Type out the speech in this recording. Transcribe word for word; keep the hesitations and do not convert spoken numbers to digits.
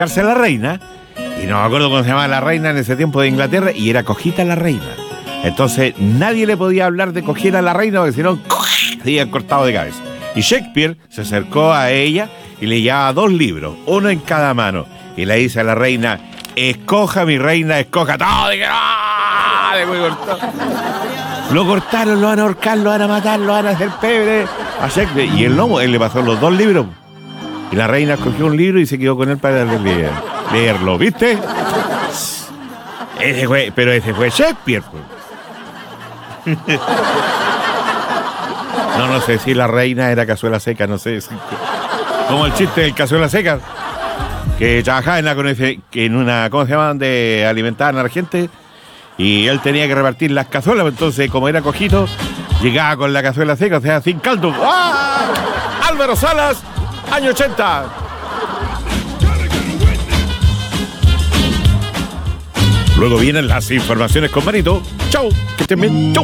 a la reina, y no me acuerdo cómo se llamaba la reina en ese tiempo de Inglaterra, y era Cojita la reina. Entonces nadie le podía hablar de Cojita a la reina, porque si no, se iba cortado de cabeza. Y Shakespeare se acercó a ella y le llevaba dos libros, uno en cada mano, y le dice a la reina: escoja, mi reina, escoja todo. Y que, ¡ah! Le voy a cortar. Lo cortaron, lo van a ahorcar, lo van a matar, lo van a hacer pebre a Shakespeare. Y el lomo, él le pasó los dos libros. Y la reina escogió un libro y se quedó con él para leer, leerlo, ¿viste? Ese fue, pero ese fue Shakespeare, pues. No, no sé si la reina era cazuela seca, no sé. Si, como el chiste del cazuela seca, que trabajaba en, la, en una, ¿cómo se llama?, de alimentar a la gente, y él tenía que repartir las cazuelas, entonces como era cojito, llegaba con la cazuela seca, o sea, sin caldo. ¡Ah! Álvaro Salas, año ochenta. Luego vienen las informaciones con Manito. Chau, que estén bien. Chau.